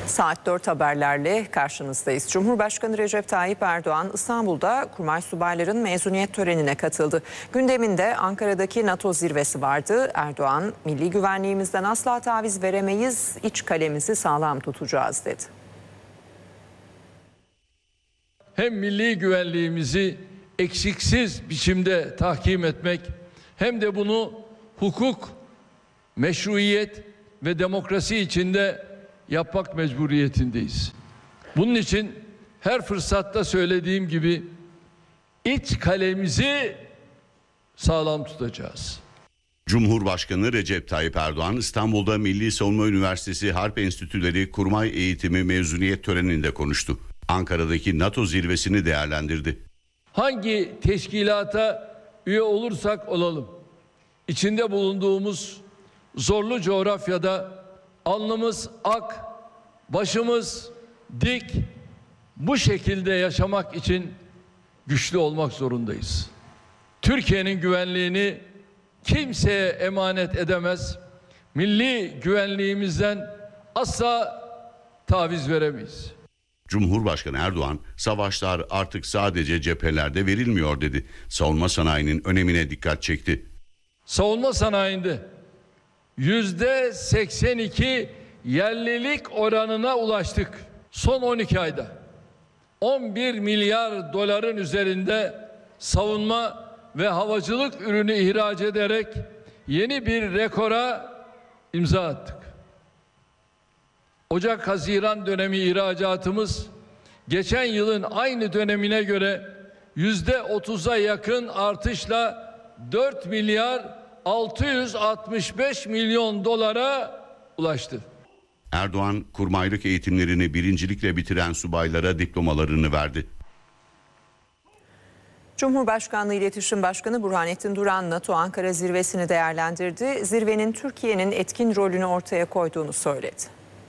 Saat 4 haberlerle karşınızdayız. Cumhurbaşkanı Recep Tayyip Erdoğan İstanbul'da kurmay subayların mezuniyet törenine katıldı. Gündeminde Ankara'daki NATO zirvesi vardı. Erdoğan, milli güvenliğimizden asla taviz veremeyiz, iç kalemizi sağlam tutacağız dedi. Hem milli güvenliğimizi eksiksiz biçimde tahkim etmek hem de bunu hukuk, meşruiyet ve demokrasi içinde yapmak mecburiyetindeyiz. Bunun için her fırsatta söylediğim gibi iç kalemizi sağlam tutacağız. Cumhurbaşkanı Recep Tayyip Erdoğan İstanbul'da Milli Savunma Üniversitesi Harp Enstitüleri Kurmay Eğitimi mezuniyet töreninde konuştu. Ankara'daki NATO zirvesini değerlendirdi. Hangi teşkilata üye olursak olalım, içinde bulunduğumuz zorlu coğrafyada alnımız ak, başımız dik, bu şekilde yaşamak için güçlü olmak zorundayız. Türkiye'nin güvenliğini kimseye emanet edemez, milli güvenliğimizden asla taviz veremeyiz. Cumhurbaşkanı Erdoğan, savaşlar artık sadece cephelerde verilmiyor dedi. Savunma sanayinin önemine dikkat çekti. Savunma sanayinde %82 yerlilik oranına ulaştık. Son 12 ayda 11 milyar doların üzerinde savunma ve havacılık ürünü ihraç ederek yeni bir rekora imza attık. Ocak-Haziran dönemi ihracatımız geçen yılın aynı dönemine göre %30'a yakın artışla 4 milyar 665 milyon dolara ulaştı. Erdoğan, kurmaylık eğitimlerini birincilikle bitiren subaylara diplomalarını verdi. Cumhurbaşkanlığı İletişim Başkanı Burhanettin Duran, NATO Ankara zirvesini değerlendirdi. Zirvenin Türkiye'nin etkin rolünü ortaya koyduğunu söyledi.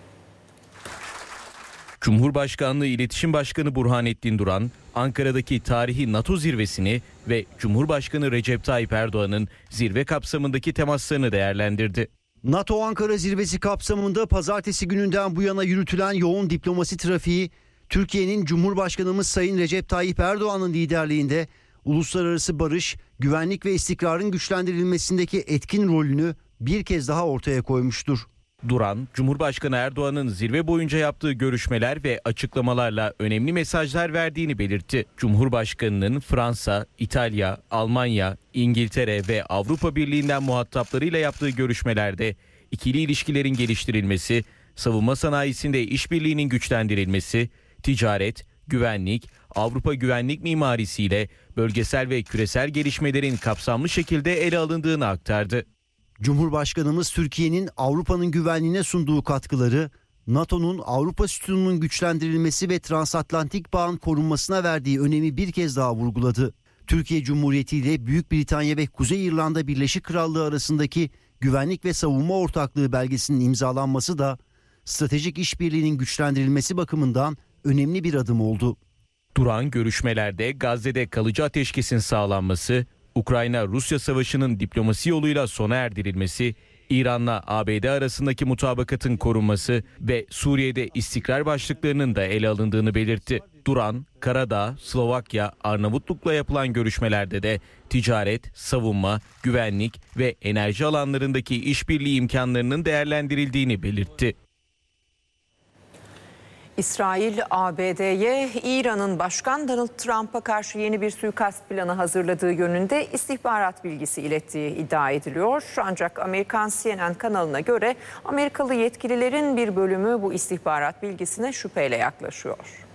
Cumhurbaşkanlığı İletişim Başkanı Burhanettin Duran, Ankara'daki tarihi NATO zirvesini ve Cumhurbaşkanı Recep Tayyip Erdoğan'ın zirve kapsamındaki temaslarını değerlendirdi. NATO Ankara zirvesi kapsamında pazartesi gününden bu yana yürütülen yoğun diplomasi trafiği, Türkiye'nin Cumhurbaşkanımız Sayın Recep Tayyip Erdoğan'ın liderliğinde uluslararası barış, güvenlik ve istikrarın güçlendirilmesindeki etkin rolünü bir kez daha ortaya koymuştur. Duran, Cumhurbaşkanı Erdoğan'ın zirve boyunca yaptığı görüşmeler ve açıklamalarla önemli mesajlar verdiğini belirtti. Cumhurbaşkanının Fransa, İtalya, Almanya, İngiltere ve Avrupa Birliği'nden muhataplarıyla yaptığı görüşmelerde ikili ilişkilerin geliştirilmesi, savunma sanayisinde işbirliğinin güçlendirilmesi, ticaret, güvenlik, Avrupa güvenlik mimarisiyle bölgesel ve küresel gelişmelerin kapsamlı şekilde ele alındığını aktardı. Cumhurbaşkanımız Türkiye'nin Avrupa'nın güvenliğine sunduğu katkıları, NATO'nun Avrupa sütununun güçlendirilmesi ve transatlantik bağın korunmasına verdiği önemi bir kez daha vurguladı. Türkiye Cumhuriyeti ile Büyük Britanya ve Kuzey İrlanda Birleşik Krallığı arasındaki güvenlik ve savunma ortaklığı belgesinin imzalanması da stratejik işbirliğinin güçlendirilmesi bakımından önemli bir adım oldu. Duran görüşmelerde Gazze'de kalıcı ateşkesin sağlanması, Ukrayna-Rusya savaşının diplomasi yoluyla sona erdirilmesi, İran'la ABD arasındaki mutabakatın korunması ve Suriye'de istikrar başlıklarının da ele alındığını belirtti. Duran, Karadağ, Slovakya, Arnavutluk'la yapılan görüşmelerde de ticaret, savunma, güvenlik ve enerji alanlarındaki işbirliği imkanlarının değerlendirildiğini belirtti. İsrail, ABD'ye İran'ın Başkan Donald Trump'a karşı yeni bir suikast planı hazırladığı yönünde istihbarat bilgisi ilettiği iddia ediliyor. Ancak Amerikan CNN kanalına göre Amerikalı yetkililerin bir bölümü bu istihbarat bilgisine şüpheyle yaklaşıyor.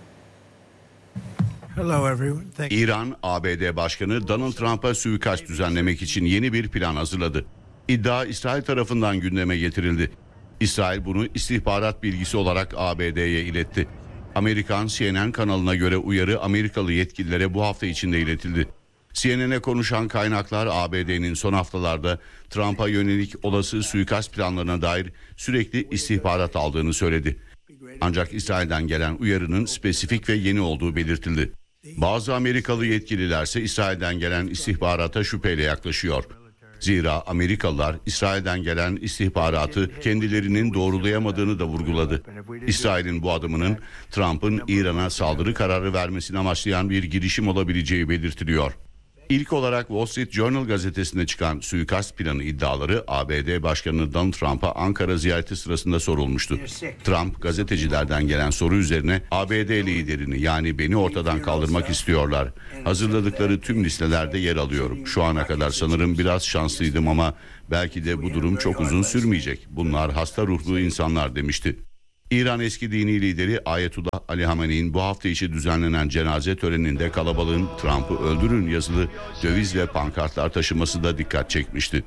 İran, ABD Başkanı Donald Trump'a suikast düzenlemek için yeni bir plan hazırladı. İddia İsrail tarafından gündeme getirildi. İsrail bunu istihbarat bilgisi olarak ABD'ye iletti. Amerikan CNN kanalına göre uyarı Amerikalı yetkililere bu hafta içinde iletildi. CNN'e konuşan kaynaklar ABD'nin son haftalarda Trump'a yönelik olası suikast planlarına dair sürekli istihbarat aldığını söyledi. Ancak İsrail'den gelen uyarının spesifik ve yeni olduğu belirtildi. Bazı Amerikalı yetkililerse İsrail'den gelen istihbarata şüpheyle yaklaşıyor. Zira Amerikalılar İsrail'den gelen istihbaratı kendilerinin doğrulayamadığını da vurguladı. İsrail'in bu adımının Trump'ın İran'a saldırı kararı vermesini amaçlayan bir girişim olabileceği belirtiliyor. İlk olarak Wall Street Journal gazetesinde çıkan suikast planı iddiaları ABD Başkanı Donald Trump'a Ankara ziyareti sırasında sorulmuştu. Trump gazetecilerden gelen soru üzerine ABD liderini, yani beni ortadan kaldırmak istiyorlar. Hazırladıkları tüm listelerde yer alıyorum. Şu ana kadar sanırım biraz şanslıydım ama belki de bu durum çok uzun sürmeyecek. Bunlar hasta ruhlu insanlar demişti. İran eski dini lideri Ayetullah Ali Hamenei'nin bu hafta içi düzenlenen cenaze töreninde kalabalığın Trump'ı öldürün yazılı döviz ve pankartlar taşıması da dikkat çekmişti.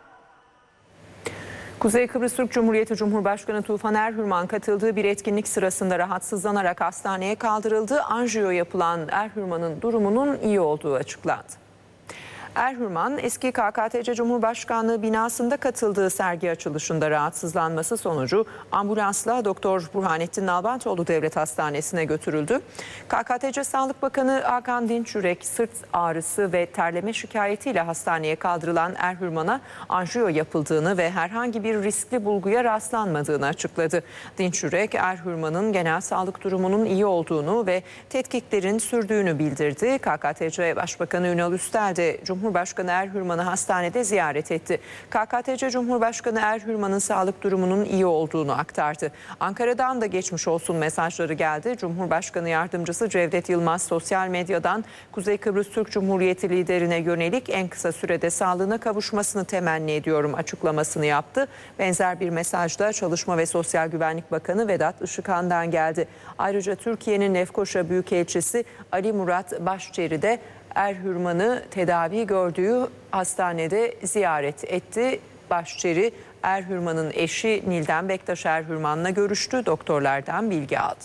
Kuzey Kıbrıs Türk Cumhuriyeti Cumhurbaşkanı Tufan Erhürman katıldığı bir etkinlik sırasında rahatsızlanarak hastaneye kaldırıldı. Anjiyo yapılan Erhürman'ın durumunun iyi olduğu açıklandı. Erhürman eski KKTC Cumhurbaşkanlığı binasında katıldığı sergi açılışında rahatsızlanması sonucu ambulansla Doktor Burhanettin Nalbantoğlu Devlet Hastanesi'ne götürüldü. KKTC Sağlık Bakanı Hakan Dinçürek sırt ağrısı ve terleme şikayetiyle hastaneye kaldırılan Erhürman'a anjiyo yapıldığını ve herhangi bir riskli bulguya rastlanmadığını açıkladı. Dinçürek Erhürman'ın genel sağlık durumunun iyi olduğunu ve tetkiklerin sürdüğünü bildirdi. KKTC Başbakanı Ünal Üstel de Cumhurbaşkanı Erhürman'ı hastanede ziyaret etti. KKTC Cumhurbaşkanı Erhürman'ın sağlık durumunun iyi olduğunu aktardı. Ankara'dan da geçmiş olsun mesajları geldi. Cumhurbaşkanı Yardımcısı Cevdet Yılmaz sosyal medyadan Kuzey Kıbrıs Türk Cumhuriyeti liderine yönelik en kısa sürede sağlığına kavuşmasını temenni ediyorum açıklamasını yaptı. Benzer bir mesaj da Çalışma ve Sosyal Güvenlik Bakanı Vedat Işıkhan'dan geldi. Ayrıca Türkiye'nin Lefkoşa Büyükelçisi Ali Murat Başçeri de Erhürman'ı tedavi gördüğü hastanede ziyaret etti. Başçeri Erhürman'ın eşi Nilden Bektaş Erhürman'la görüştü. Doktorlardan bilgi aldı.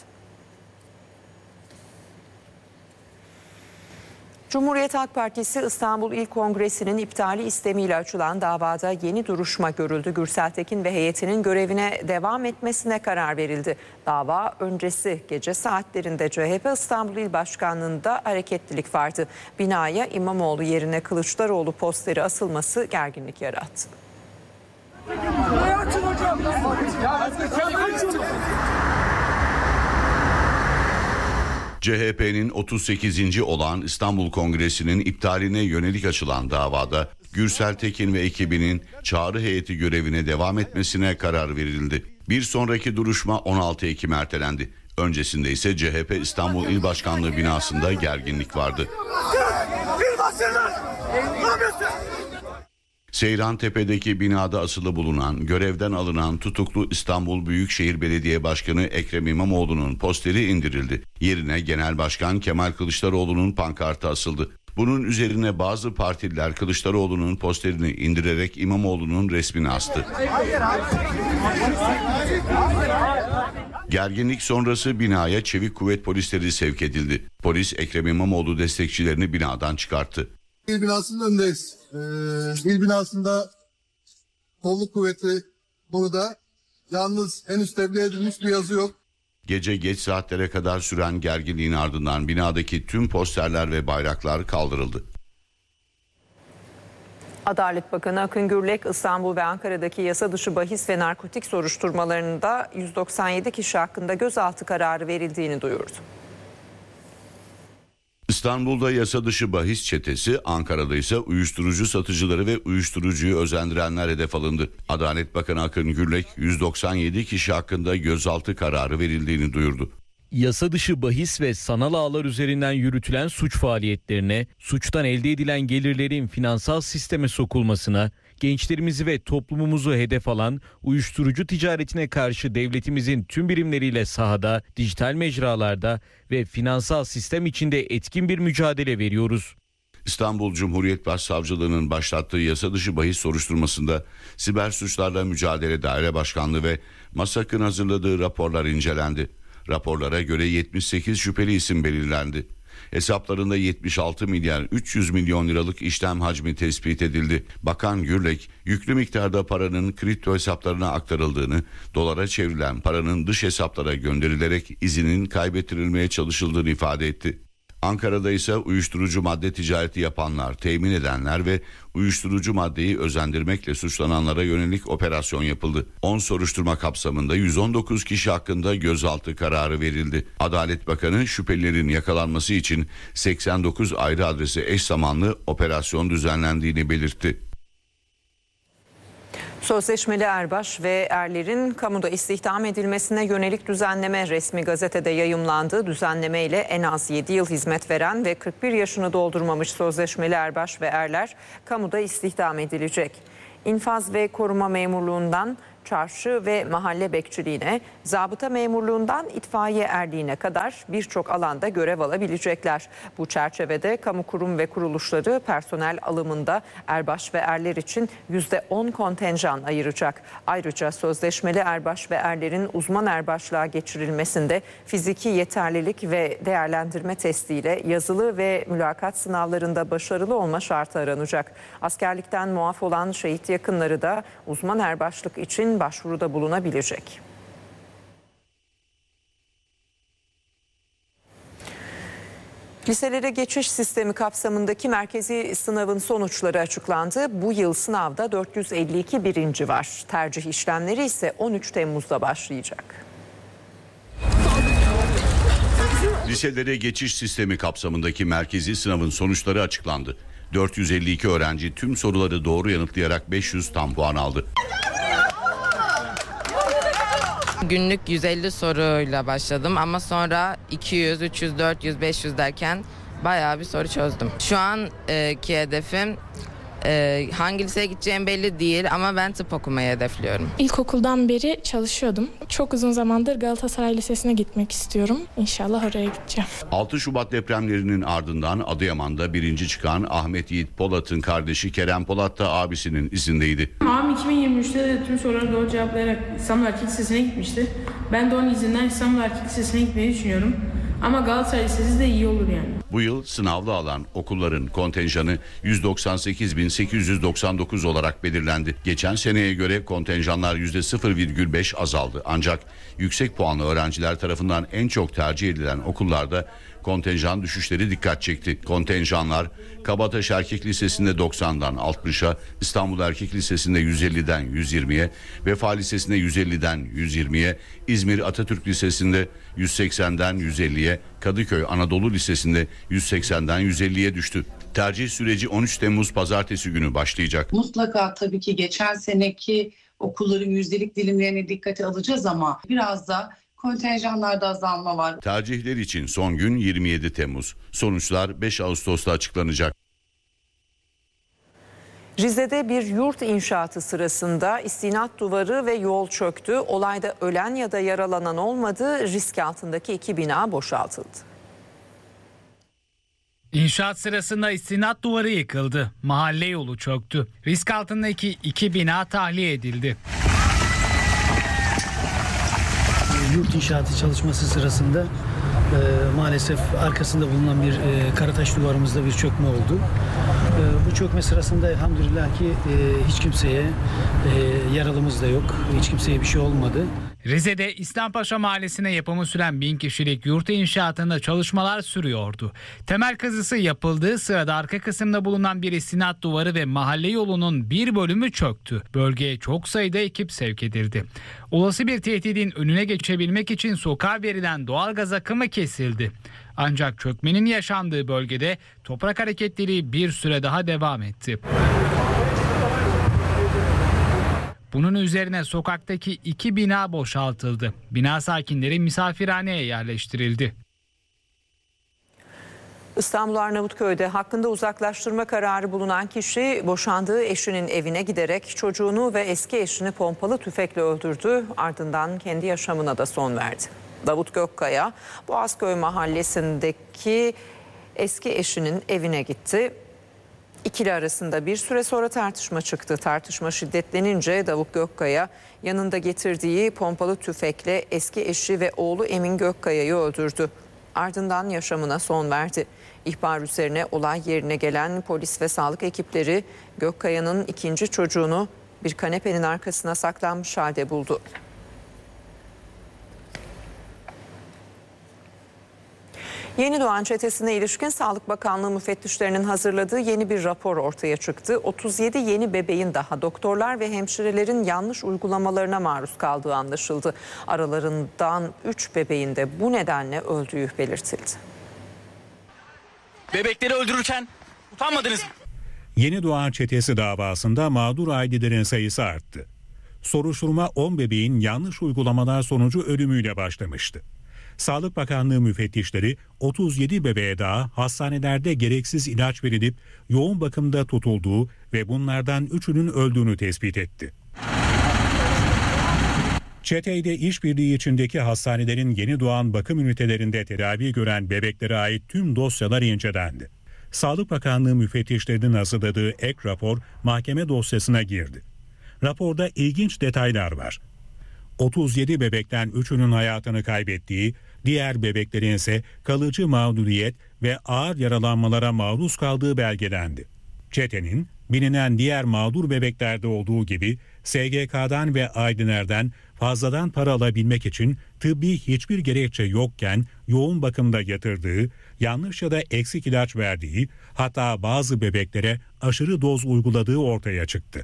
Cumhuriyet Halk Partisi İstanbul İl Kongresi'nin iptali istemiyle açılan davada yeni duruşma görüldü. Gürsel Tekin ve heyetinin görevine devam etmesine karar verildi. Dava öncesi gece saatlerinde CHP İstanbul İl Başkanlığı'nda hareketlilik vardı. Binaya İmamoğlu yerine Kılıçdaroğlu posteri asılması gerginlik yarattı. CHP'nin 38. olan İstanbul Kongresi'nin iptaline yönelik açılan davada Gürsel Tekin ve ekibinin çağrı heyeti görevine devam etmesine karar verildi. Bir sonraki duruşma 16 Ekim ertelendi. Öncesinde ise CHP İstanbul İl Başkanlığı binasında gerginlik vardı. Seyrantepe'deki binada asılı bulunan, görevden alınan tutuklu İstanbul Büyükşehir Belediye Başkanı Ekrem İmamoğlu'nun posteri indirildi. Yerine Genel Başkan Kemal Kılıçdaroğlu'nun pankartı asıldı. Bunun üzerine bazı partililer Kılıçdaroğlu'nun posterini indirerek İmamoğlu'nun resmini astı. Gerginlik sonrası binaya çevik kuvvet polisleri sevk edildi. Polis Ekrem İmamoğlu destekçilerini binadan çıkarttı. İl binasının önündeyiz. İl binasında kolluk kuvveti burada. Yalnız henüz tebliğ edilmiş bir yazı yok. Gece geç saatlere kadar süren gerginliğin ardından binadaki tüm posterler ve bayraklar kaldırıldı. Adalet Bakanı Akın Gürlek İstanbul ve Ankara'daki yasa dışı bahis ve narkotik soruşturmalarında 197 kişi hakkında gözaltı kararı verildiğini duyurdu. İstanbul'da yasa dışı bahis çetesi, Ankara'da ise uyuşturucu satıcıları ve uyuşturucuyu özendirenler hedef alındı. Adalet Bakanı Akın Gürlek 197 kişi hakkında gözaltı kararı verildiğini duyurdu. Yasa dışı bahis ve sanal ağlar üzerinden yürütülen suç faaliyetlerine, suçtan elde edilen gelirlerin finansal sisteme sokulmasına, gençlerimizi ve toplumumuzu hedef alan uyuşturucu ticaretine karşı devletimizin tüm birimleriyle sahada, dijital mecralarda ve finansal sistem içinde etkin bir mücadele veriyoruz. İstanbul Cumhuriyet Başsavcılığı'nın başlattığı yasa dışı bahis soruşturmasında Siber Suçlarla Mücadele Daire Başkanlığı ve MASAK'ın hazırladığı raporlar incelendi. Raporlara göre 78 şüpheli isim belirlendi. Hesaplarında 76 milyar 300 milyon liralık işlem hacmi tespit edildi. Bakan Gürlek, yüklü miktarda paranın kripto hesaplarına aktarıldığını, dolara çevrilen paranın dış hesaplara gönderilerek izinin kaybettirilmeye çalışıldığını ifade etti. Ankara'da ise uyuşturucu madde ticareti yapanlar, temin edenler ve uyuşturucu maddeyi özendirmekle suçlananlara yönelik operasyon yapıldı. 10 soruşturma kapsamında 119 kişi hakkında gözaltı kararı verildi. Adalet Bakanı şüphelilerin yakalanması için 89 ayrı adrese eş zamanlı operasyon düzenlendiğini belirtti. Sözleşmeli erbaş ve erlerin kamuda istihdam edilmesine yönelik düzenleme resmi gazetede yayımlandı. Düzenleme ile en az 7 yıl hizmet veren ve 41 yaşını doldurmamış sözleşmeli erbaş ve erler kamuda istihdam edilecek. İnfaz ve koruma memurluğundan çarşı ve mahalle bekçiliğine, zabıta memurluğundan itfaiye erliğine kadar birçok alanda görev alabilecekler. Bu çerçevede kamu kurum ve kuruluşları personel alımında erbaş ve erler için %10 kontenjan ayıracak. Ayrıca sözleşmeli erbaş ve erlerin uzman erbaşlığa geçirilmesinde fiziki yeterlilik ve değerlendirme testiyle yazılı ve mülakat sınavlarında başarılı olma şartı aranacak. Askerlikten muaf olan şehit yakınları da uzman erbaşlık için başvuruda bulunabilecek. Liselere geçiş sistemi kapsamındaki merkezi sınavın sonuçları açıklandı. Bu yıl sınavda 452 birinci var. Tercih işlemleri ise 13 Temmuz'da başlayacak. Liselere geçiş sistemi kapsamındaki merkezi sınavın sonuçları açıklandı. 452 öğrenci tüm soruları doğru yanıtlayarak 500 tam puan aldı. Günlük 150 soruyla başladım ama sonra 200, 300, 400, 500 derken bayağı bir soru çözdüm. Şu anki hedefim hangi liseye gideceğim belli değil ama ben tıp okumayı hedefliyorum. İlkokuldan beri çalışıyordum. Çok uzun zamandır Galatasaray Lisesi'ne gitmek istiyorum. İnşallah oraya gideceğim. 6 Şubat depremlerinin ardından Adıyaman'da birinci çıkan Ahmet Yiğit Polat'ın kardeşi Kerem Polat da abisinin izindeydi. Abim 2023'te de tüm soruları doğru cevaplayarak İstanbul Erkek Lisesi'ne gitmişti. Ben de onun izinden İstanbul Erkek Lisesi'ne gitmeyi düşünüyorum. Ama Galatasaray Lisesi de iyi olur yani. Bu yıl sınavlı alan okulların kontenjanı 198.899 olarak belirlendi. Geçen seneye göre kontenjanlar %0,5 azaldı. Ancak yüksek puanlı öğrenciler tarafından en çok tercih edilen okullarda kontenjan düşüşleri dikkat çekti. Kontenjanlar Kabataş Erkek Lisesi'nde 90'dan 60'a, İstanbul Erkek Lisesi'nde 150'den 120'ye, Vefa Lisesi'nde 150'den 120'ye, İzmir Atatürk Lisesi'nde 180'den 150'ye, Kadıköy Anadolu Lisesi'nde 180'den 150'ye düştü. Tercih süreci 13 Temmuz Pazartesi günü başlayacak. Mutlaka tabii ki geçen seneki okulların yüzdelik dilimlerini dikkate alacağız ama biraz da kontenjanlarda azalma var. Tercihler için son gün 27 Temmuz. Sonuçlar 5 Ağustos'ta açıklanacak. Rize'de bir yurt inşaatı sırasında istinat duvarı ve yol çöktü. Olayda ölen ya da yaralanan olmadı. Risk altındaki 2 bina boşaltıldı. İnşaat sırasında istinat duvarı yıkıldı. Mahalle yolu çöktü. Risk altındaki 2 bina tahliye edildi. Yurt inşaatı çalışması sırasında maalesef arkasında bulunan bir karataş duvarımızda bir çökme oldu. Bu çökme sırasında elhamdülillah ki hiç kimseye yaralımız da yok. Hiç kimseye bir şey olmadı. Rize'de İslampaşa Mahallesi'ne yapımı süren 1000 kişilik yurt inşaatında çalışmalar sürüyordu. Temel kazısı yapıldığı sırada arka kısımda bulunan bir istinat duvarı ve mahalle yolunun bir bölümü çöktü. Bölgeye çok sayıda ekip sevk edildi. Olası bir tehdidin önüne geçebilmek için sokağa verilen doğalgaz akımı kesildi. Ancak çökmenin yaşandığı bölgede toprak hareketleri bir süre daha devam etti. Bunun üzerine sokaktaki 2 bina boşaltıldı. Bina sakinleri misafirhaneye yerleştirildi. İstanbul Arnavutköy'de hakkında uzaklaştırma kararı bulunan kişi boşandığı eşinin evine giderek çocuğunu ve eski eşini pompalı tüfekle öldürdü. Ardından kendi yaşamına da son verdi. Davut Gökkaya, Boğazköy mahallesindeki eski eşinin evine gitti. İkili arasında bir süre sonra tartışma çıktı. Tartışma şiddetlenince Davut Gökkaya yanında getirdiği pompalı tüfekle eski eşi ve oğlu Emin Gökkaya'yı öldürdü. Ardından yaşamına son verdi. İhbar üzerine olay yerine gelen polis ve sağlık ekipleri Gökkaya'nın ikinci çocuğunu bir kanepenin arkasına saklanmış halde buldu. Yeni doğan çetesine ilişkin Sağlık Bakanlığı müfettişlerinin hazırladığı yeni bir rapor ortaya çıktı. 37 yeni bebeğin daha doktorlar ve hemşirelerin yanlış uygulamalarına maruz kaldığı anlaşıldı. Aralarından 3 bebeğin de bu nedenle öldüğü belirtildi. Bebekleri öldürürken utanmadınız mı? Yeni doğan çetesi davasında mağdur ailelerin sayısı arttı. Soruşturma 10 bebeğin yanlış uygulamalar sonucu ölümüyle başlamıştı. Sağlık Bakanlığı müfettişleri 37 bebeğe daha hastanelerde gereksiz ilaç verilip yoğun bakımda tutulduğu ve bunlardan 3'ünün öldüğünü tespit etti. Çeteyle işbirliği içindeki hastanelerin yeni doğan bakım ünitelerinde tedavi gören bebeklere ait tüm dosyalar incelendi. Sağlık Bakanlığı müfettişlerinin hazırladığı ek rapor mahkeme dosyasına girdi. Raporda ilginç detaylar var. 37 bebekten 3'ünün hayatını kaybettiği, diğer bebeklerin ise kalıcı mağduriyet ve ağır yaralanmalara maruz kaldığı belgelendi. Çetenin bilinen diğer mağdur bebeklerde olduğu gibi SGK'dan ve Aydıner'den fazladan para alabilmek için tıbbi hiçbir gerekçe yokken yoğun bakımda yatırdığı, yanlış ya da eksik ilaç verdiği, hatta bazı bebeklere aşırı doz uyguladığı ortaya çıktı.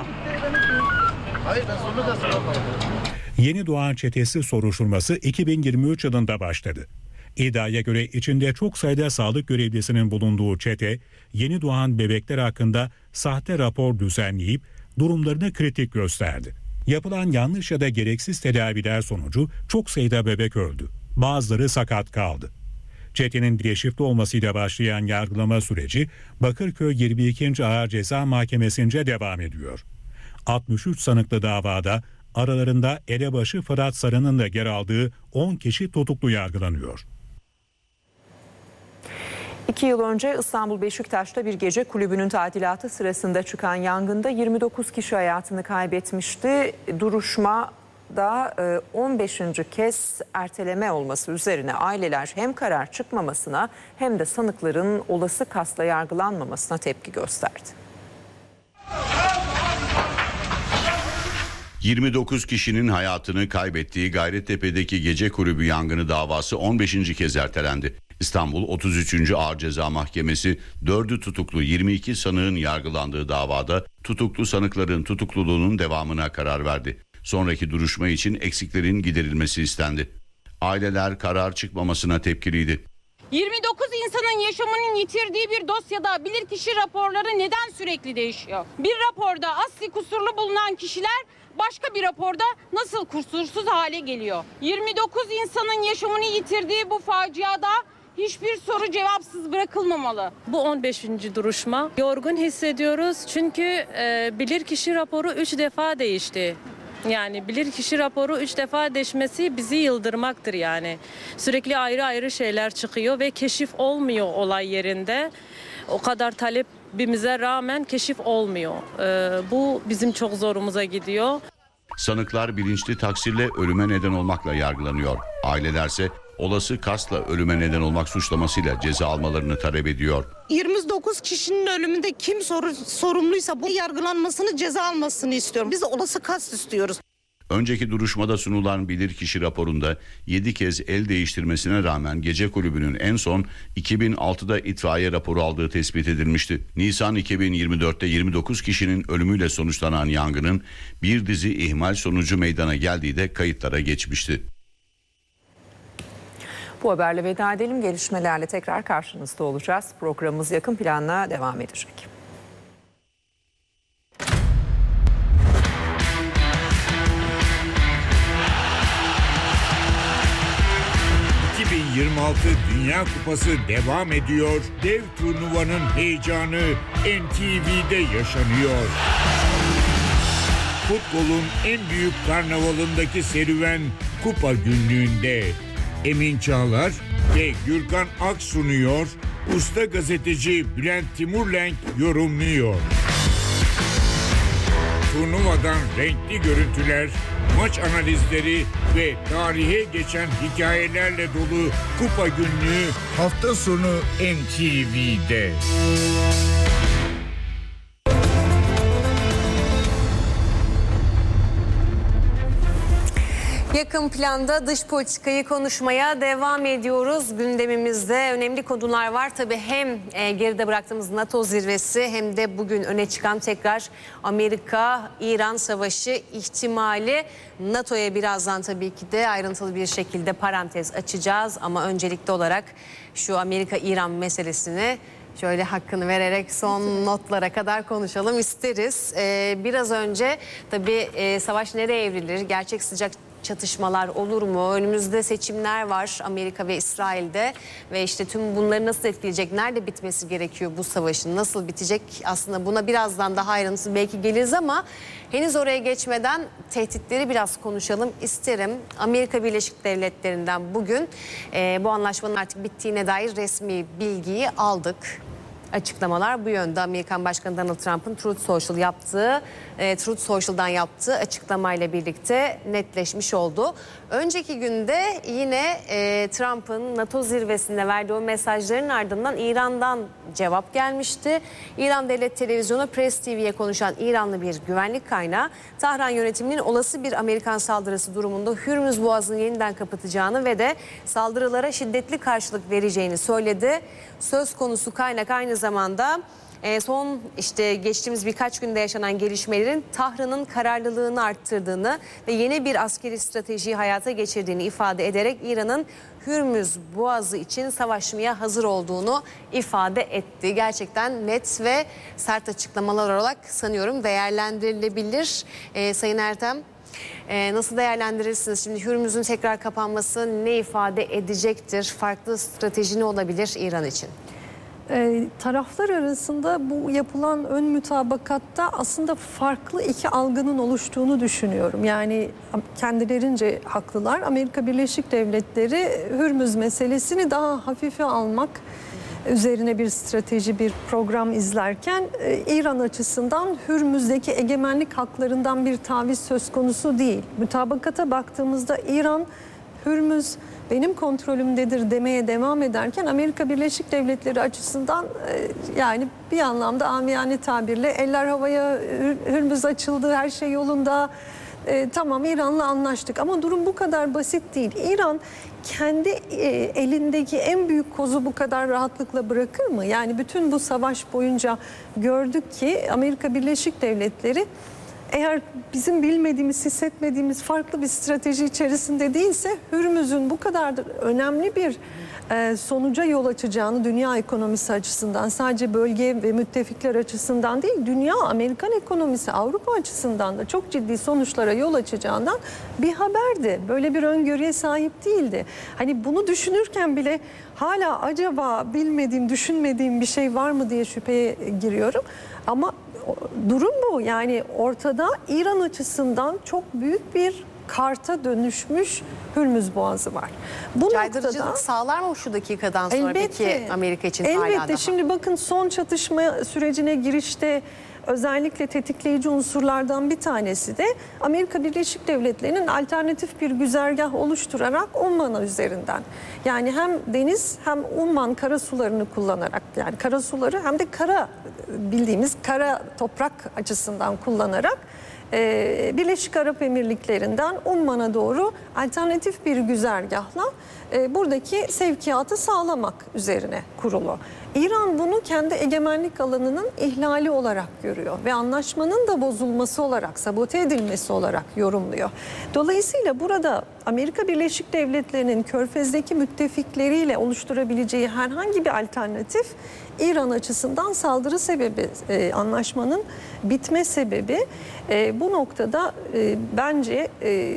Yeni doğan çetesi soruşturması 2023 yılında başladı. İddiaya göre içinde çok sayıda sağlık görevlisinin bulunduğu çete, yeni doğan bebekler hakkında sahte rapor düzenleyip durumlarını kritik gösterdi. Yapılan yanlış ya da gereksiz tedaviler sonucu çok sayıda bebek öldü. Bazıları sakat kaldı. Çetenin deşifre olmasıyla başlayan yargılama süreci Bakırköy 22. Ağır Ceza Mahkemesi'nce devam ediyor. 63 sanıklı davada aralarında elebaşı Fırat Sarı'nın da yer aldığı 10 kişi tutuklu yargılanıyor. 2 yıl önce İstanbul Beşiktaş'ta bir gece kulübünün tadilatı sırasında çıkan yangında 29 kişi hayatını kaybetmişti. Duruşmada 15. kez erteleme olması üzerine aileler hem karar çıkmamasına hem de sanıkların olası kasla yargılanmamasına tepki gösterdi. 29 kişinin hayatını kaybettiği Gayrettepe'deki gece kulübü yangını davası 15. kez ertelendi. İstanbul 33. Ağır Ceza Mahkemesi 4'ü tutuklu 22 sanığın yargılandığı davada tutuklu sanıkların tutukluluğunun devamına karar verdi. Sonraki duruşma için eksiklerin giderilmesi istendi. Aileler karar çıkmamasına tepkiliydi. 29 insanın yaşamının yitirdiği bir dosyada bilirkişi raporları neden sürekli değişiyor? Bir raporda asli kusurlu bulunan kişiler başka bir raporda nasıl kusursuz hale geliyor? 29 insanın yaşamını yitirdiği bu faciada hiçbir soru cevapsız bırakılmamalı. Bu 15. duruşma. Yorgun hissediyoruz çünkü bilirkişi raporu 3 defa değişti. Yani bilirkişi raporu 3 defa değişmesi bizi yıldırmaktır yani. Sürekli ayrı ayrı şeyler çıkıyor ve keşif olmuyor olay yerinde. O kadar talebimize rağmen keşif olmuyor. Bu bizim çok zorumuza gidiyor. Sanıklar bilinçli taksirle ölüme neden olmakla yargılanıyor. Ailelerse olası kasla ölüme neden olmak suçlamasıyla ceza almalarını talep ediyor. 29 kişinin ölümünde kim sorumluysa bu yargılanmasını, ceza almasını istiyorum. Biz olası kast istiyoruz. Önceki duruşmada sunulan bilirkişi raporunda 7 kez el değiştirmesine rağmen gece kulübünün en son 2006'da itfaiye raporu aldığı tespit edilmişti. Nisan 2024'te 29 kişinin ölümüyle sonuçlanan yangının bir dizi ihmal sonucu meydana geldiği de kayıtlara geçmişti. Bu haberle veda edelim. Gelişmelerle tekrar karşınızda olacağız. Programımız yakın planla devam edecek. ...2026 Dünya Kupası devam ediyor. Dev turnuvanın heyecanı NTV'de yaşanıyor. Futbolun en büyük karnavalındaki serüven Kupa Günlüğü'nde. Emin Çağlar ve Gürkan Ak sunuyor, usta gazeteci Bülent Timurlenk yorumluyor. Turnuvadan renkli görüntüler, maç analizleri ve tarihe geçen hikayelerle dolu Kupa Günlüğü hafta sonu NTV'de. Yakın planda dış politikayı konuşmaya devam ediyoruz. Gündemimizde önemli konular var. Tabii hem geride bıraktığımız NATO zirvesi hem de bugün öne çıkan tekrar Amerika-İran savaşı ihtimali. NATO'ya birazdan tabii ki de ayrıntılı bir şekilde parantez açacağız. Ama öncelikli olarak şu Amerika-İran meselesini şöyle hakkını vererek son notlara kadar konuşalım isteriz. Biraz önce tabii savaş nereye evrilir? Gerçek sıcak çatışmalar olur mu? Önümüzde seçimler var Amerika ve İsrail'de ve işte tüm bunları nasıl etkileyecek? Nerede bitmesi gerekiyor bu savaşın? Nasıl bitecek? Aslında buna birazdan daha ayrıntılı belki geliriz ama henüz oraya geçmeden tehditleri biraz konuşalım isterim. Amerika Birleşik Devletleri'nden bugün bu anlaşmanın artık bittiğine dair resmi bilgiyi aldık. Açıklamalar bu yönde. Amerikan Başkanı Donald Trump'ın Truth Social'dan yaptığı açıklamayla birlikte netleşmiş oldu. Önceki günde yine Trump'ın NATO zirvesinde verdiği o mesajların ardından İran'dan cevap gelmişti. İran Devlet Televizyonu Press TV'ye konuşan İranlı bir güvenlik kaynağı Tahran yönetiminin olası bir Amerikan saldırısı durumunda Hürmüz Boğazı'nı yeniden kapatacağını ve de saldırılara şiddetli karşılık vereceğini söyledi. Söz konusu kaynak aynı zamanda son geçtiğimiz birkaç günde yaşanan gelişmelerin Tahran'ın kararlılığını arttırdığını ve yeni bir askeri stratejiyi hayata geçirdiğini ifade ederek İran'ın Hürmüz Boğazı için savaşmaya hazır olduğunu ifade etti. Gerçekten net ve sert açıklamalar olarak sanıyorum değerlendirilebilir. Sayın Ertem, nasıl değerlendirirsiniz? Şimdi Hürmüz'ün tekrar kapanması ne ifade edecektir? Farklı strateji ne olabilir İran için? Taraflar arasında bu yapılan ön mütabakatta aslında farklı iki algının oluştuğunu düşünüyorum. Yani kendilerince haklılar. Amerika Birleşik Devletleri Hürmüz meselesini daha hafife almak üzerine bir strateji, bir program izlerken İran açısından Hürmüz'deki egemenlik haklarından bir taviz söz konusu değil. Mütabakata baktığımızda İran Hürmüz benim kontrolümdedir demeye devam ederken Amerika Birleşik Devletleri açısından yani bir anlamda amiyane tabirle eller havaya, Hürmüz açıldı, her şey yolunda, tamam İran'la anlaştık ama durum bu kadar basit değil. İran kendi elindeki en büyük kozu bu kadar rahatlıkla bırakır mı? Yani bütün bu savaş boyunca gördük ki Amerika Birleşik Devletleri eğer bizim bilmediğimiz, hissetmediğimiz farklı bir strateji içerisinde değilse Hürmüz'ün bu kadar önemli bir sonuca yol açacağını dünya ekonomisi açısından, sadece bölge ve müttefikler açısından değil, dünya, Amerikan ekonomisi, Avrupa açısından da çok ciddi sonuçlara yol açacağından bir haberdi. Böyle bir öngörüye sahip değildi. Hani bunu düşünürken bile hala acaba bilmediğim, düşünmediğim bir şey var mı diye şüpheye giriyorum. Ama durum bu. Yani ortada İran açısından çok büyük bir karta dönüşmüş Hürmüz Boğazı var. Bu caydırıcılık noktada sağlar mı şu dakikadan sonra elbette, peki Amerika için elbette. hala daha? Şimdi bakın son çatışma sürecine girişte özellikle tetikleyici unsurlardan bir tanesi de Amerika Birleşik Devletleri'nin alternatif bir güzergah oluşturarak Umman üzerinden, yani hem deniz hem Umman karasularını kullanarak, yani karasuları hem de bildiğimiz kara toprak açısından kullanarak Birleşik Arap Emirlikleri'nden Umman'a doğru alternatif bir güzergahla buradaki sevkiyatı sağlamak üzerine kurulu. İran bunu kendi egemenlik alanının ihlali olarak görüyor ve anlaşmanın da bozulması olarak, sabote edilmesi olarak yorumluyor. Dolayısıyla burada Amerika Birleşik Devletleri'nin Körfez'deki müttefikleriyle oluşturabileceği herhangi bir alternatif İran açısından saldırı sebebi, anlaşmanın bitme sebebi. Bu noktada bence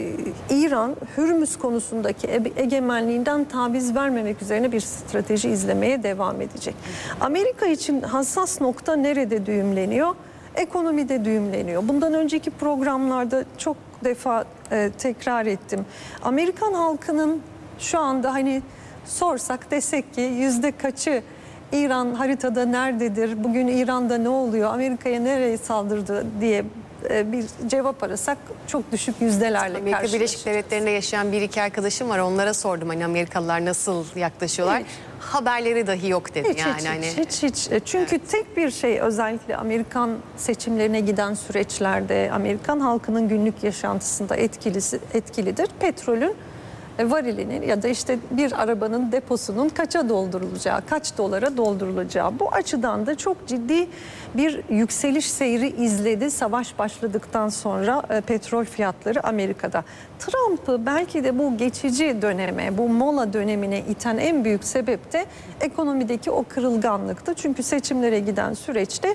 İran Hürmüz konusundaki egemenliğinden taviz vermemek üzerine bir strateji izlemeye devam edecek. Amerika için hassas nokta nerede düğümleniyor? Ekonomide düğümleniyor. Bundan önceki programlarda çok defa tekrar ettim. Amerikan halkının şu anda hani sorsak desek ki yüzde kaçı İran haritada nerededir, bugün İran'da ne oluyor, Amerika'ya nereye saldırdı diye bir cevap arasak çok düşük yüzdelerle Amerika karşılaşacağız. Birleşik Devletleri'nde yaşayan bir iki arkadaşım var, onlara sordum hani Amerikalılar nasıl yaklaşıyorlar. Evet. haberleri dahi yok dedi. Hiç. Çünkü tek bir şey, özellikle Amerikan seçimlerine giden süreçlerde Amerikan halkının günlük yaşantısında etkilidir. Petrolün varilinin ya da işte bir arabanın deposunun kaça doldurulacağı, kaç dolara doldurulacağı. Bu açıdan da çok ciddi bir yükseliş seyri izledi savaş başladıktan sonra petrol fiyatları Amerika'da. Trump'ı belki de bu geçici döneme, bu mola dönemine iten en büyük sebep de ekonomideki o kırılganlıktı. Çünkü seçimlere giden süreçte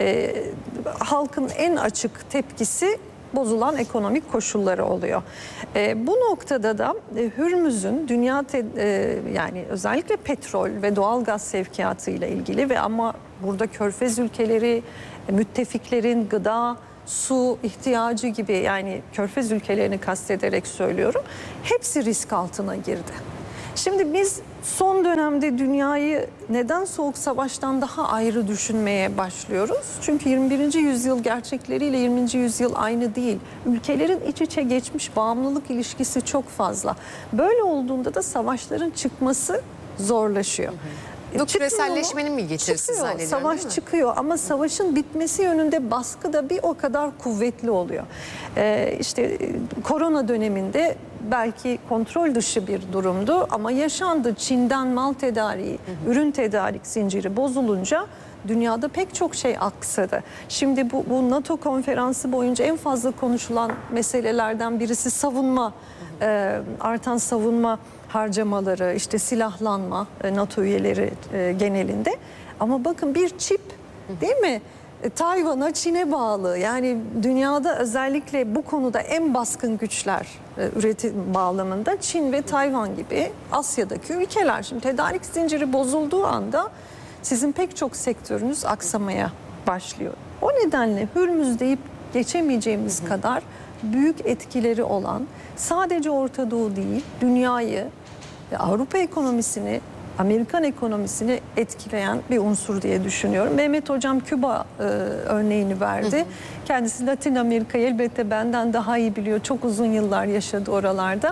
halkın en açık tepkisi bozulan ekonomik koşulları oluyor. Bu noktada da Hürmüz'ün yani özellikle petrol ve doğalgaz sevkiyatı ile ilgili ve ama burada Körfez ülkeleri, müttefiklerin gıda, su ihtiyacı gibi, yani Körfez ülkelerini kastederek söylüyorum, hepsi risk altına girdi. Şimdi biz son dönemde dünyayı neden Soğuk Savaş'tan daha ayrı düşünmeye başlıyoruz? Çünkü 21. yüzyıl gerçekleriyle 20. yüzyıl aynı değil. Ülkelerin iç içe geçmiş bağımlılık ilişkisi çok fazla. Böyle olduğunda da savaşların çıkması zorlaşıyor. Bu küreselleşmenin mi getirisi zannediyorum? Savaş çıkıyor ama savaşın bitmesi yönünde baskı da bir o kadar kuvvetli oluyor. İşte korona döneminde belki kontrol dışı bir durumdu ama yaşandı. Çin'den mal tedariği, ürün tedarik zinciri bozulunca dünyada pek çok şey aksadı. Şimdi bu NATO konferansı boyunca en fazla konuşulan meselelerden birisi savunma, artan savunma harcamaları, işte silahlanma, NATO üyeleri genelinde. Ama bakın bir çip, değil mi? Tayvan'a, Çin'e bağlı. Yani dünyada özellikle bu konuda en baskın güçler üretim bağlamında Çin ve Tayvan gibi Asya'daki ülkeler. Şimdi tedarik zinciri bozulduğu anda sizin pek çok sektörünüz aksamaya başlıyor. O nedenle Hürmüz deyip geçemeyeceğimiz kadar büyük etkileri olan, sadece Orta Doğu değil, dünyayı ve Avrupa ekonomisini, Amerikan ekonomisini etkileyen bir unsur diye düşünüyorum. Mehmet Hocam Küba örneğini verdi. Kendisi Latin Amerika'yı elbette benden daha iyi biliyor. Çok uzun yıllar yaşadı oralarda.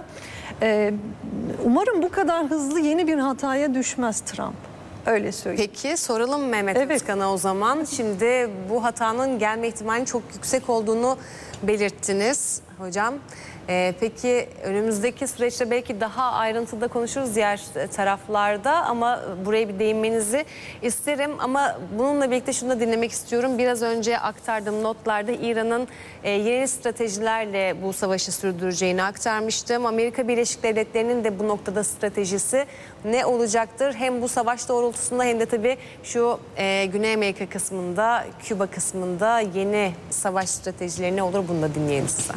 Umarım bu kadar hızlı yeni bir hataya düşmez Trump. Öyle söyleyeyim. Peki soralım Mehmet Özkan'a o zaman. Şimdi bu hatanın gelme ihtimalinin çok yüksek olduğunu belirttiniz hocam. Peki önümüzdeki süreçte belki daha ayrıntıda konuşuruz diğer taraflarda ama buraya bir değinmenizi isterim. Ama bununla birlikte şunu da dinlemek istiyorum. Biraz önce aktardığım notlarda İran'ın yeni stratejilerle bu savaşı sürdüreceğini aktarmıştım. Amerika Birleşik Devletleri'nin de bu noktada stratejisi ne olacaktır? Hem bu savaş doğrultusunda hem de tabii şu Güney Amerika kısmında, Küba kısmında yeni savaş stratejileri ne olur, bunu da dinleyelim size.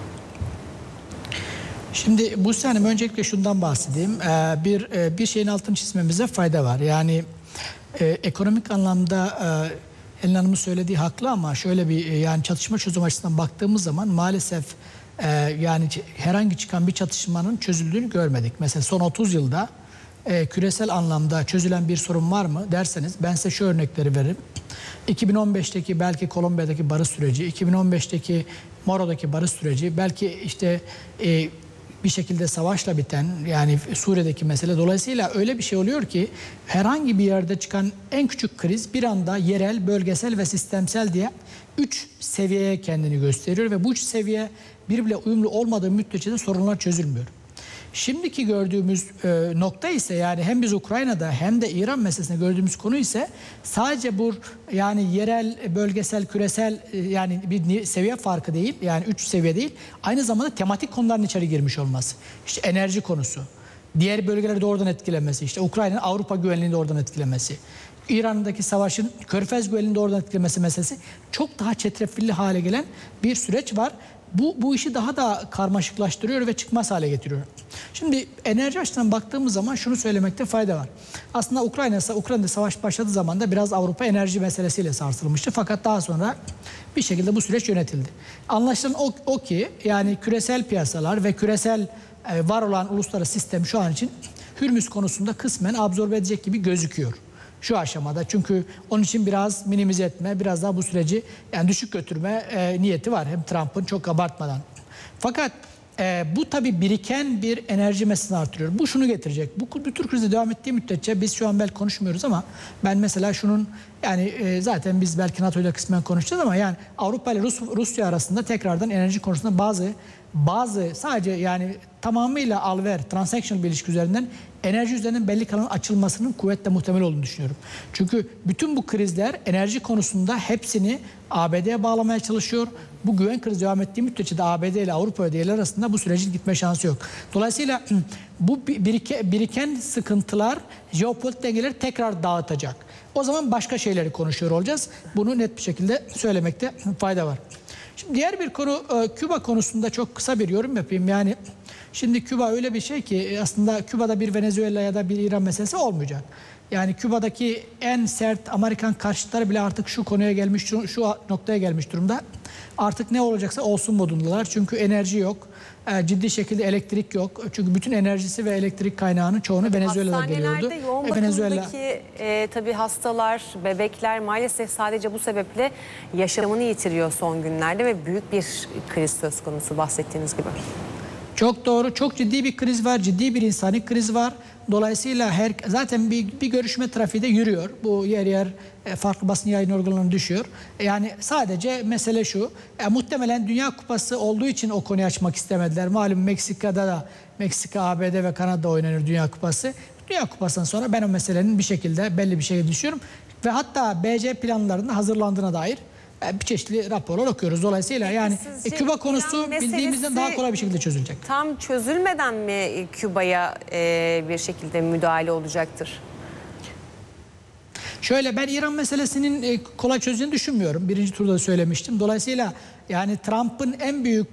Şimdi bu sene öncelikle şundan bahsedeyim. Bir şeyin altını çizmemize fayda var. Yani ekonomik anlamda Elin Hanım'ın söylediği haklı ama şöyle bir yani çatışma çözüm açısından baktığımız zaman maalesef yani herhangi çıkan bir çatışmanın çözüldüğünü görmedik. Mesela son 30 yılda küresel anlamda çözülen bir sorun var mı derseniz ben size şu örnekleri veririm. 2015'teki belki Kolombiya'daki barış süreci, 2015'teki Moro'daki barış süreci, belki işte bir şekilde savaşla biten yani Suriye'deki mesele. Dolayısıyla öyle bir şey oluyor ki herhangi bir yerde çıkan en küçük kriz bir anda yerel, bölgesel ve sistemsel diye 3 seviyeye kendini gösteriyor ve bu 3 seviye birbirle uyumlu olmadığı müddetçe de sorunlar çözülmüyor. Şimdiki gördüğümüz nokta ise yani hem biz Ukrayna'da hem de İran meselesinde gördüğümüz konu ise sadece bu yani yerel, bölgesel, küresel yani bir seviye farkı değil. Yani 3 seviye değil. Aynı zamanda tematik konuların içeri girmiş olması. İşte enerji konusu, diğer bölgeleri doğrudan etkilemesi, işte Ukrayna'nın Avrupa güvenliğini doğrudan etkilemesi, İran'daki savaşın Körfez güvenliğini doğrudan etkilemesi meselesi çok daha çetrefilli hale gelen bir süreç var. Bu işi daha da karmaşıklaştırıyor ve çıkmaz hale getiriyor. Şimdi enerji açısından baktığımız zaman şunu söylemekte fayda var. Aslında Ukrayna'da savaş başladığı zaman da biraz Avrupa enerji meselesiyle sarsılmıştı. Fakat daha sonra bir şekilde bu süreç yönetildi. Anlaşılan o ki yani küresel piyasalar ve küresel var olan uluslararası sistem şu an için Hürmüz konusunda kısmen absorbe edecek gibi gözüküyor. Şu aşamada çünkü onun için biraz minimize etme, biraz daha bu süreci yani düşük götürme niyeti var. Hem Trump'ın çok abartmadan. Fakat Bu tabii biriken bir enerji meselesini artırıyor. Bu şunu getirecek. Bu tür krize devam ettiği müddetçe biz şu an belki konuşmuyoruz ama ben mesela şunun yani zaten biz belki NATO ile kısmen konuşacağız ama yani Avrupa ile Rusya arasında tekrardan enerji konusunda bazı sadece yani tamamıyla al-ver, transactional bir ilişki üzerinden enerji üzerinden belli kanalın açılmasının kuvvetle muhtemel olduğunu düşünüyorum. Çünkü bütün bu krizler enerji konusunda hepsini ABD'ye bağlamaya çalışıyor. Bu güven krizi devam ettiği müddetçe de ABD ile Avrupa ve diğerler arasında bu sürecin gitme şansı yok. Dolayısıyla bu biriken sıkıntılar jeopolitik dengeleri tekrar dağıtacak. O zaman başka şeyleri konuşuyor olacağız. Bunu net bir şekilde söylemekte fayda var. Şimdi diğer bir konu Küba konusunda çok kısa bir yorum yapayım. Yani şimdi Küba öyle bir şey ki aslında Küba'da bir Venezuela ya da bir İran meselesi olmayacak. Yani Küba'daki en sert Amerikan karşıtları bile artık şu konuya gelmiş, şu noktaya gelmiş durumda. Artık ne olacaksa olsun modundalar. Çünkü enerji yok. Ciddi şekilde elektrik yok. Çünkü bütün enerjisi ve elektrik kaynağının çoğunu Venezuela'dan geliyordu. Hastanelerde yoğun bakımdaki tabii hastalar, bebekler maalesef sadece bu sebeple yaşamını yitiriyor son günlerde ve büyük bir kriz söz konusu bahsettiğiniz gibi. Çok doğru. Çok ciddi bir kriz var. Ciddi bir insani kriz var. Dolayısıyla zaten bir görüşme trafiği de yürüyor. Bu yer yer farklı basın yayın organlarına düşüyor. Yani sadece mesele şu. Muhtemelen Dünya Kupası olduğu için o konuyu açmak istemediler. Malum Meksika'da da Meksika, ABD ve Kanada oynanıyor Dünya Kupası. Dünya Kupası'ndan sonra ben o meselenin bir şekilde belli bir şekilde düşünüyorum. Ve hatta BC planlarının hazırlandığına dair bir çeşitli raporlar okuyoruz. Dolayısıyla yani Küba konusu bildiğimizden daha kolay bir şekilde çözülecek. Tam çözülmeden mi Küba'ya bir şekilde müdahale olacaktır? Şöyle ben İran meselesinin kolay çözeceğini düşünmüyorum. Birinci turda da söylemiştim. Dolayısıyla yani Trump'ın en büyük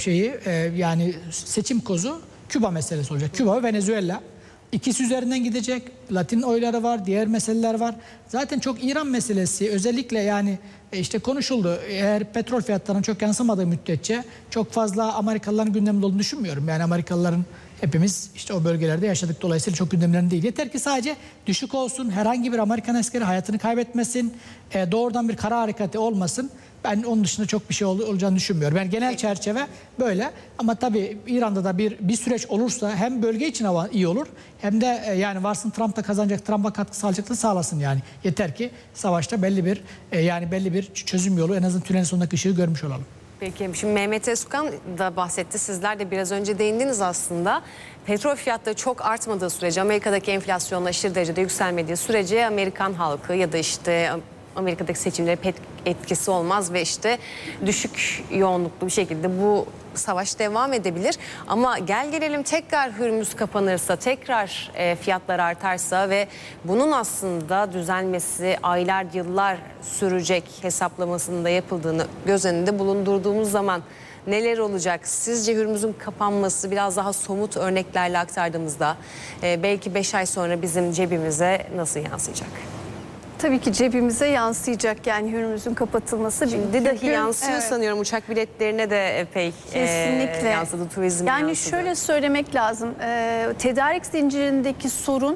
yani seçim kozu Küba meselesi olacak. Küba ve Venezuela. İkisi üzerinden gidecek. Latin oyları var, diğer meseleler var. Zaten çok İran meselesi özellikle yani işte konuşuldu. Eğer petrol fiyatlarının çok yansımadığı müddetçe çok fazla Amerikalıların gündeminde olduğunu düşünmüyorum. Yani Amerikalıların hepimiz işte o bölgelerde yaşadık. Dolayısıyla çok gündemlerinde değil. Yeter ki sadece düşük olsun, herhangi bir Amerikan askeri hayatını kaybetmesin, doğrudan bir kara harekati olmasın. Ben onun dışında çok bir şey olacağını düşünmüyorum. Yani genel çerçeve böyle ama tabii İran'da da bir süreç olursa hem bölge için iyi olur hem de yani varsın Trump da kazanacak, Trump'a katkı sağlayacaklığı sağlasın yani. Yeter ki savaşta belli bir çözüm yolu en azından tünelin sonundaki ışığı görmüş olalım. Peki şimdi Mehmet Özkan da bahsetti. Sizler de biraz önce değindiniz aslında. Petrol fiyatları çok artmadığı sürece, Amerika'daki enflasyonun aşırı derecede yükselmediği sürece Amerikan halkı ya da işte Amerika'daki seçimlere pek etkisi olmaz ve işte düşük yoğunluklu bir şekilde bu savaş devam edebilir. Ama gel gelelim tekrar Hürmüz kapanırsa, tekrar fiyatlar artarsa ve bunun aslında düzelmesi aylar, yıllar sürecek hesaplamasının da yapıldığını göz önünde bulundurduğumuz zaman neler olacak? Sizce Hürmüz'ün kapanması biraz daha somut örneklerle aktardığımızda belki 5 ay sonra bizim cebimize nasıl yansıyacak? Tabii ki cebimize yansıyacak yani Hürmüz'ün kapatılması. Şimdi dahi yansıyor sanıyorum, uçak biletlerine de epey kesinlikle yansıdı, turizm yani yansıdı. Şöyle söylemek lazım, tedarik zincirindeki sorun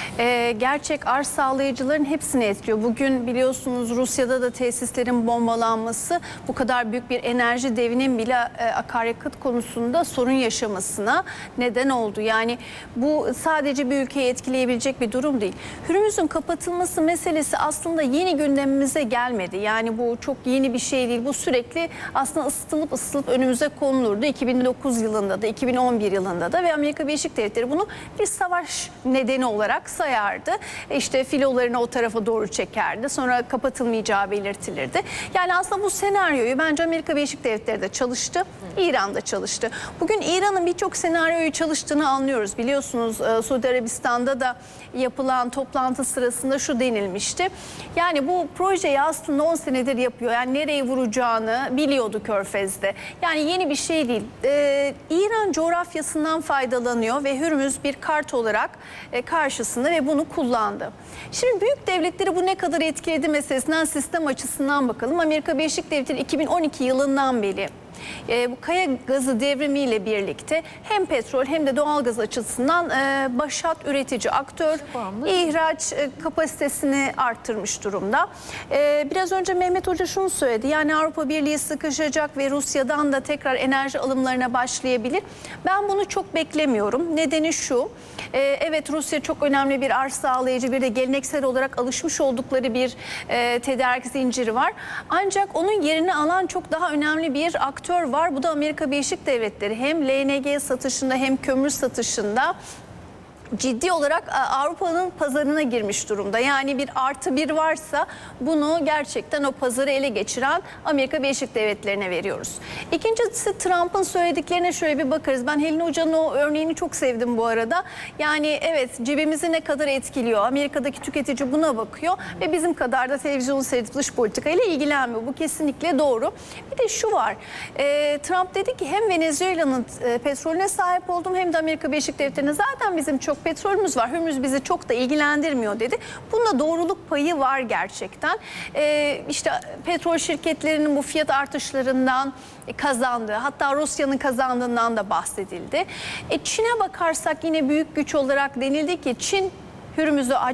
gerçek arz sağlayıcıların hepsini etkiliyor. Bugün biliyorsunuz Rusya'da da tesislerin bombalanması bu kadar büyük bir enerji devinin bile akaryakıt konusunda sorun yaşamasına neden oldu. Yani bu sadece bir ülkeyi etkileyebilecek bir durum değil. Hürmüz'ün kapatılması meselesi aslında yeni gündemimize gelmedi. Yani bu çok yeni bir şey değil. Bu sürekli aslında ısıtılıp önümüze konulurdu. 2009 yılında da 2011 yılında da ve Amerika Birleşik Devletleri bunu bir savaş nedeni olarak sayardı. İşte filolarını o tarafa doğru çekerdi. Sonra kapatılmayacağı belirtilirdi. Yani aslında bu senaryoyu bence Amerika Birleşik Devletleri de çalıştı. İran da çalıştı. Bugün İran'ın birçok senaryoyu çalıştığını anlıyoruz. Biliyorsunuz Suudi Arabistan'da da yapılan toplantı sırasında şu denilmişti. Yani bu projeyi aslında 10 senedir yapıyor. Yani nereye vuracağını biliyordu Körfez'de. Yani yeni bir şey değil. İran coğrafyasından faydalanıyor ve Hürmüz bir kart olarak karşısında ve bunu kullandı. Şimdi büyük devletleri bu ne kadar etkiledi meselesinden sistem açısından bakalım. Amerika Birleşik Devletleri 2012 yılından beri Bu kaya gazı devrimiyle birlikte hem petrol hem de doğalgaz açısından başat üretici aktör, ihraç kapasitesini arttırmış durumda. Biraz önce Mehmet Hoca şunu söyledi. Yani Avrupa Birliği sıkışacak ve Rusya'dan da tekrar enerji alımlarına başlayabilir. Ben bunu çok beklemiyorum. Nedeni şu. Evet, Rusya çok önemli bir arz sağlayıcı, bir de geleneksel olarak alışmış oldukları bir tedarik zinciri var. Ancak onun yerini alan çok daha önemli bir aktör var. Bu da Amerika Birleşik Devletleri. Hem LNG satışında hem kömür satışında ciddi olarak Avrupa'nın pazarına girmiş durumda. Yani bir artı bir varsa bunu gerçekten o pazarı ele geçiren Amerika Birleşik Devletleri'ne veriyoruz. İkincisi, Trump'ın söylediklerine şöyle bir bakarız. Ben Helin Hoca'nın o örneğini çok sevdim bu arada. Yani evet, cebimizi ne kadar etkiliyor? Amerika'daki tüketici buna bakıyor ve bizim kadar da televizyonu seyredip dış politikayla ilgilenmiyor. Bu kesinlikle doğru. Bir de şu var. Trump dedi ki hem Venezuela'nın petrolüne sahip oldum hem de Amerika Birleşik Devletleri'ne, zaten bizim çok petrolümüz var. Hürmüz bizi çok da ilgilendirmiyor dedi. Bunda doğruluk payı var gerçekten. İşte petrol şirketlerinin bu fiyat artışlarından kazandığı, hatta Rusya'nın kazandığından da bahsedildi. Çin'e bakarsak yine büyük güç olarak denildi ki Çin Hürmüz'ü